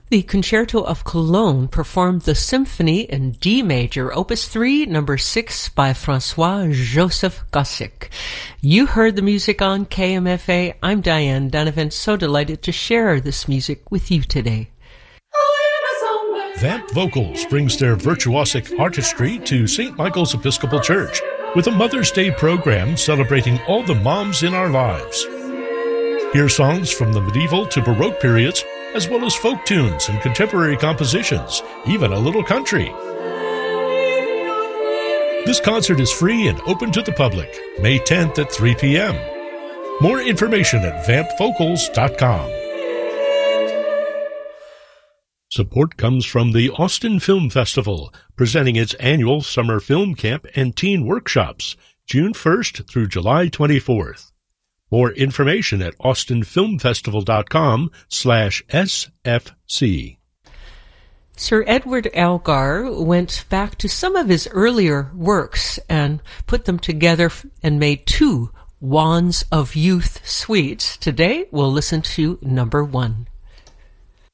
The Concerto of Cologne performed the Symphony in D major, Opus 3, number 6 by Francois-Joseph Gossec. You heard the music on KMFA. I'm Diane Donovan, so delighted to share this music with you today. Vamp Vocals brings their virtuosic artistry to St. Michael's Episcopal Church with a Mother's Day program celebrating all the moms in our lives. Hear songs from the medieval to Baroque periods, as well as folk tunes and contemporary compositions, even a little country. This concert is free and open to the public, May 10th at 3 p.m. More information at vampvocals.com. Support comes from the Austin Film Festival, presenting its annual summer film camp and teen workshops, June 1st through July 24th. More information at austinfilmfestival.com/SFC. Sir Edward Elgar went back to some of his earlier works and put them together and made 2 Wands of Youth suites. Today we'll listen to number 1.